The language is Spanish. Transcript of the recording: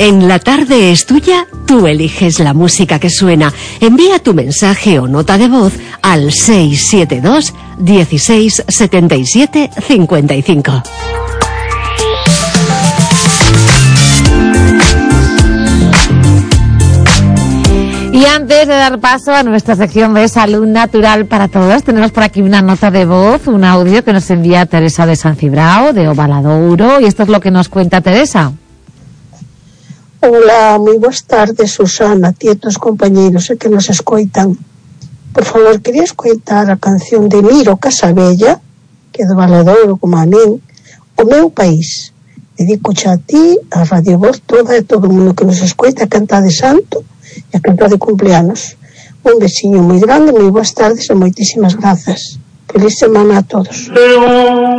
En La Tarde es Tuya, tú eliges la música que suena. Envía tu mensaje o nota de voz al 672 16 77 55. Y antes de dar paso a nuestra sección de Salud Natural para Todos, tenemos por aquí una nota de voz, un audio que nos envía Teresa de San Cibrao, de Ovaladouro, y esto es lo que nos cuenta Teresa. Hola, moi boas tardes, Susana, tietos compañeiros que nos escoitan. Por favor, quería escoitar a canción de Miro Casabella, que é do Valadouro, como a min, O meu país. Dedico a ti, a Radio Voz toda e todo o mundo que nos escoita, a cantar de santo e a cantar de cumpleanos. Un besiño moi grande, moi boas tardes e moitísimas grazas. Feliz semana a todos.